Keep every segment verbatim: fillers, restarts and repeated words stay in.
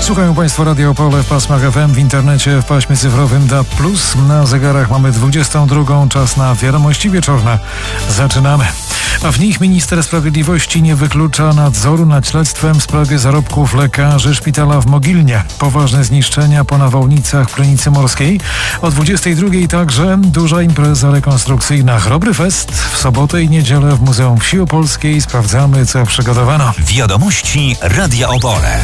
Słuchają Państwo Radio Opole w pasmach F M, w internecie, w paśmie cyfrowym D A B plus. Na zegarach mamy dwudziestą drugą, czas na wiadomości wieczorne. Zaczynamy. A w nich minister sprawiedliwości nie wyklucza nadzoru nad śledztwem w sprawie zarobków lekarzy szpitala w Mogilnie. Poważne zniszczenia po nawałnicach w Krynicy Morskiej. O dwudziestej drugiej także duża impreza rekonstrukcyjna Chrobry Fest. W sobotę i niedzielę w Muzeum Wsi Opolskiej sprawdzamy, co przygotowano. Wiadomości Radia Opole.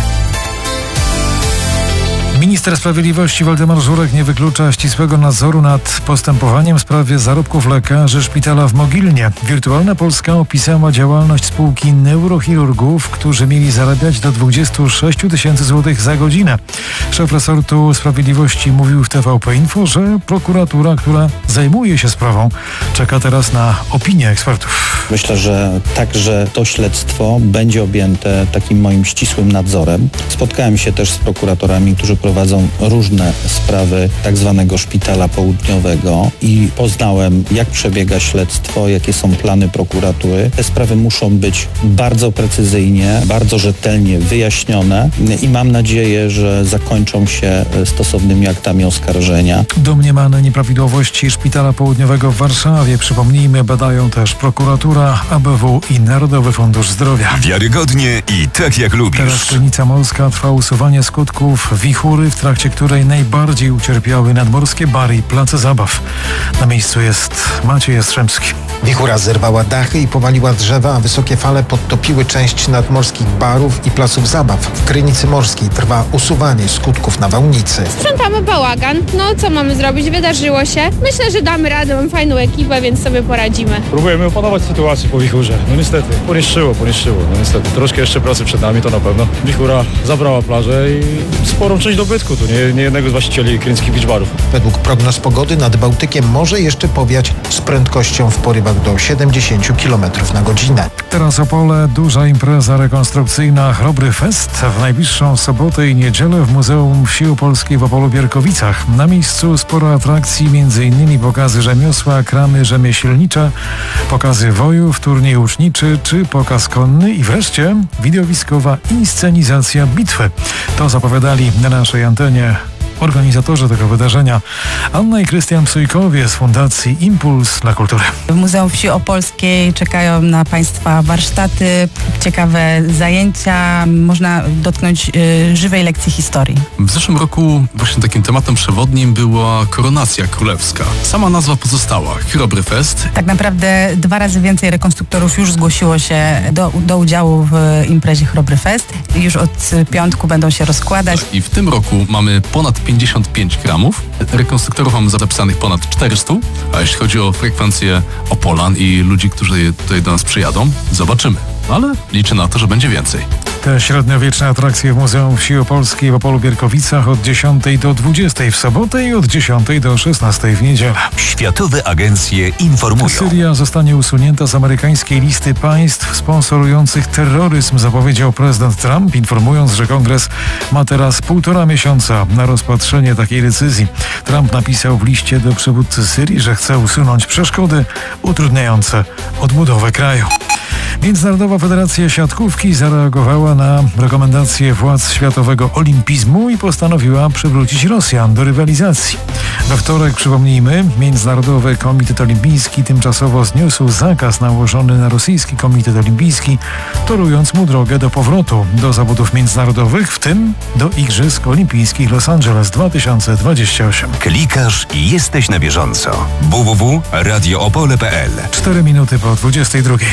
Minister Sprawiedliwości Waldemar Żurek nie wyklucza ścisłego nadzoru nad postępowaniem w sprawie zarobków lekarzy szpitala w Mogilnie. Wirtualna Polska opisała działalność spółki neurochirurgów, którzy mieli zarabiać do dwudziestu sześciu tysięcy złotych za godzinę. Szef resortu sprawiedliwości mówił w T V P Info, że prokuratura, która zajmuje się sprawą, czeka teraz na opinię ekspertów. Myślę, że także to śledztwo będzie objęte takim moim ścisłym nadzorem. Spotkałem się też z prokuratorami, którzy prowadzą różne sprawy tak zwanego szpitala południowego i poznałem, jak przebiega śledztwo, jakie są plany prokuratury. Te sprawy muszą być bardzo precyzyjnie, bardzo rzetelnie wyjaśnione i mam nadzieję, że zakończą się stosownymi aktami oskarżenia. Domniemane nieprawidłowości szpitala południowego w Warszawie, przypomnijmy, badają też prokuratura, A B W i Narodowy Fundusz Zdrowia. Wiarygodnie i tak jak lubisz. Teraz Krynica Morska, trwa usuwanie skutków wichury, w trakcie której najbardziej ucierpiały nadmorskie bary i place zabaw. Na miejscu jest Maciej Jastrzębski. Wichura zerwała dachy i powaliła drzewa, a wysokie fale podtopiły część nadmorskich barów i placów zabaw. W Krynicy Morskiej trwa usuwanie skutków nawałnicy. Sprzątamy bałagan. No co mamy zrobić? Wydarzyło się. Myślę, że damy radę. Mam fajną ekipę, więc sobie poradzimy. Próbujemy opanować sytuację po wichurze. No niestety, poniszczyło, poniszczyło. No niestety, troszkę jeszcze pracy przed nami, to na pewno. Wichura zabrała plażę i sporą część dobytku. Tu nie, nie jednego z właścicieli kryńskich beach barów. Według prognoz pogody nad Bałtykiem może jeszcze powiać z prędkością w porywach do siedemdziesięciu kilometrów na godzinę. Teraz Opole, duża impreza rekonstrukcyjna Chrobry Fest. W najbliższą sobotę i niedzielę w Muzeum Wsi Opolskiej w Opolu-Bierkowicach. Na miejscu sporo atrakcji, między innymi pokazy rzemiosła, kramy rzemieślnicze, pokazy wojów, turniej łuczniczy czy pokaz konny i wreszcie widowiskowa inscenizacja bitwy. To zapowiadali na naszej antenie organizatorzy tego wydarzenia Anna i Krystian Psujkowie z Fundacji Impuls dla Kultury. W Muzeum Wsi Opolskiej czekają na Państwa warsztaty, ciekawe zajęcia, można dotknąć y, żywej lekcji historii. W zeszłym roku właśnie takim tematem przewodnim była koronacja królewska. Sama nazwa pozostała, Chrobry Fest. Tak naprawdę dwa razy więcej rekonstruktorów już zgłosiło się do, do udziału w imprezie Chrobry Fest. Już od piątku będą się rozkładać. I w tym roku mamy ponad pięćdziesiąt pięć gramów. Rekonstruktorów mamy zapisanych ponad czterysta, a jeśli chodzi o frekwencję Opolan i ludzi, którzy tutaj do nas przyjadą, zobaczymy. Ale liczę na to, że będzie więcej. Te średniowieczne atrakcje w Muzeum Wsi Opolskiej w Opolu-Bierkowicach od dziesiątej do dwudziestej w sobotę i od dziesiątej do szesnastej w niedzielę. Światowe agencje informują. Syria zostanie usunięta z amerykańskiej listy państw sponsorujących terroryzm, zapowiedział prezydent Trump, informując, że Kongres ma teraz półtora miesiąca na rozpatrzenie takiej decyzji. Trump napisał w liście do przywódcy Syrii, że chce usunąć przeszkody utrudniające odbudowę kraju. Międzynarodowa Federacja Siatkówki zareagowała na rekomendacje władz Światowego Olimpizmu i postanowiła przywrócić Rosjan do rywalizacji. We wtorek, przypomnijmy, Międzynarodowy Komitet Olimpijski tymczasowo zniósł zakaz nałożony na rosyjski Komitet Olimpijski, torując mu drogę do powrotu do zawodów międzynarodowych, w tym do Igrzysk Olimpijskich Los Angeles dwa tysiące dwudziesty ósmy. Klikasz i jesteś na bieżąco. w w w kropka radio opole kropka p l. Cztery minuty po dwudziestej drugiej.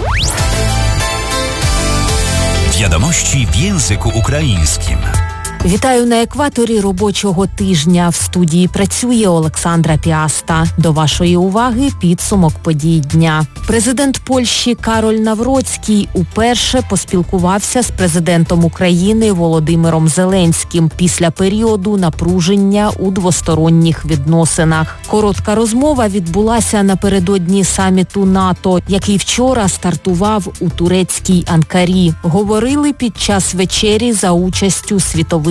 Wiadomości w języku ukraińskim. Вітаю на екваторі робочого тижня. В студії працює Олександра Піаста. До вашої уваги підсумок подій дня. Президент Польщі Кароль Навроцький уперше поспілкувався з президентом України Володимиром Зеленським після періоду напруження у двосторонніх відносинах. Коротка розмова відбулася напередодні саміту НАТО, який вчора стартував у турецькій Анкарі. Говорили під час вечері за участю світових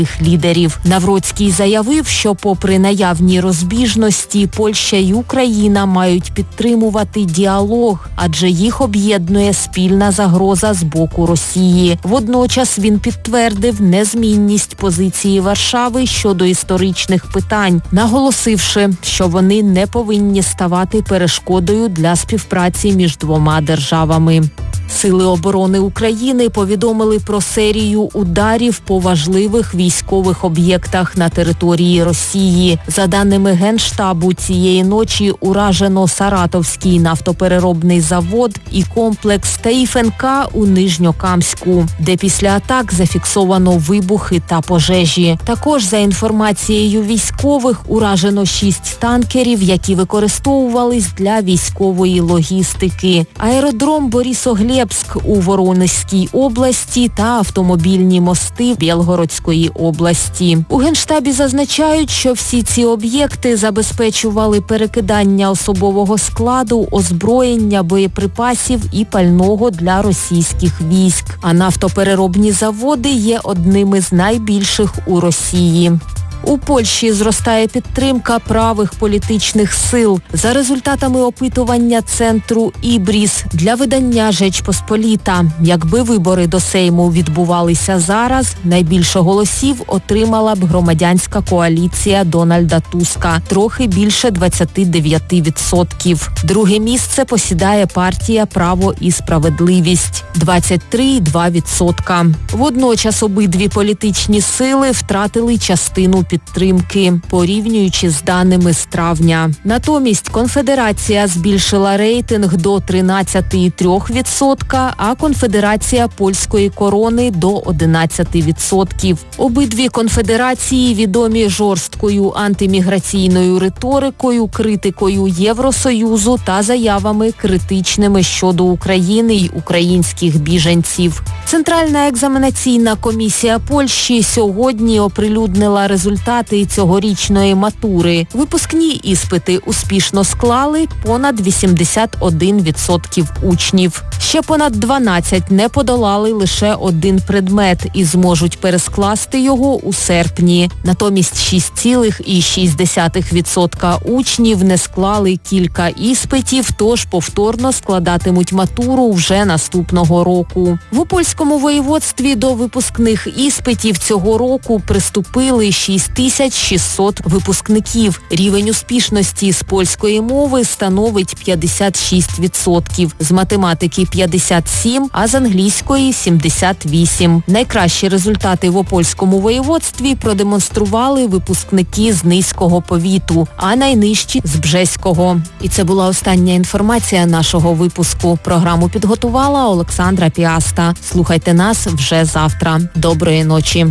світових лідерів. Навроцький заявив, що попри наявні розбіжності, Польща й Україна мають підтримувати діалог, адже їх об'єднує спільна загроза з боку Росії. Водночас він підтвердив незмінність позиції Варшави щодо історичних питань, наголосивши, що вони не повинні ставати перешкодою для співпраці між двома державами. Сили оборони України повідомили про серію ударів по важливих військових об'єктах на території Росії. За даними Генштабу, цієї ночі уражено Саратовський нафтопереробний завод і комплекс Таїфенка у Нижньокамську, де після атак зафіксовано вибухи та пожежі. Також, за інформацією військових, уражено шість танкерів, які використовувались для військової логістики. Аеродром Борисоглебськ у Воронезькій області та автомобільні мости Білгородської області. У Генштабі зазначають, що всі ці об'єкти забезпечували перекидання особового складу, озброєння, боєприпасів і пального для російських військ. А нафтопереробні заводи є одними з найбільших у Росії. У Польщі зростає підтримка правих політичних сил. За результатами опитування центру «Ібріс» для видання «Жечпосполіта», якби вибори до Сейму відбувалися зараз, найбільше голосів отримала б громадянська коаліція Дональда Туска – трохи більше двадцять дев'ять відсотків. Друге місце посідає партія «Право і справедливість» – двадцять три цілих два десятих відсотка. Водночас обидві політичні сили втратили частину підтримки. підтримки, порівнюючи з даними з травня. Натомість Конфедерація збільшила рейтинг до тринадцять цілих три десятих відсотка, а Конфедерація польської корони – до одинадцять відсотків. Обидві конфедерації відомі жорсткою антиміграційною риторикою, критикою Євросоюзу та заявами критичними щодо України й українських біженців. Центральна екзаменаційна комісія Польщі сьогодні оприлюднила результати цьогорічної матури. Випускні іспити успішно склали понад вісімдесят один відсотків учнів. Ще понад дванадцять не подолали лише один предмет і зможуть перескласти його у серпні. Натомість шість цілих шість десятих відсотка учнів не склали кілька іспитів, тож повторно складатимуть матуру вже наступного року. В Опольському воєводстві до випускних іспитів цього року приступили шість тисяч шістсот випускників. Рівень успішності з польської мови становить п'ятдесят шість відсотків, з математики п'ятдесят сім, а з англійської сімдесят вісім. Найкращі результати в Опольському воєводстві продемонстрували випускники з Низького повіту, а найнижчі – з Бжеського. І це була остання інформація нашого випуску. Програму підготувала Олександра Піаста. Слухайте нас вже завтра. Доброї ночі.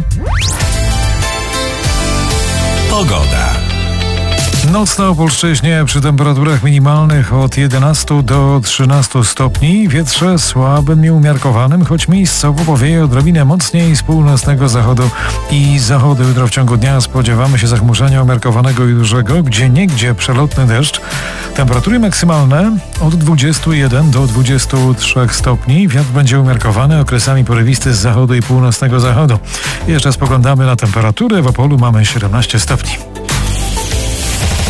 Pogoda. Noc na Opolszczyźnie przy temperaturach minimalnych od jedenastu do trzynastu stopni, wietrze słabym i umiarkowanym, choć miejscowo powieje odrobinę mocniej z północnego zachodu i zachodu. Jutro w ciągu dnia spodziewamy się zachmurzenia umiarkowanego i dużego, gdzieniegdzie przelotny deszcz. Temperatury maksymalne od dwudziestu jeden do dwudziestu trzech stopni. Wiatr będzie umiarkowany, okresami porywisty z zachodu i północnego zachodu. Jeszcze spoglądamy na temperaturę. W Opolu mamy siedemnaście stopni.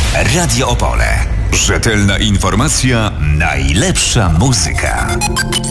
Radio Opole. Rzetelna informacja, najlepsza muzyka.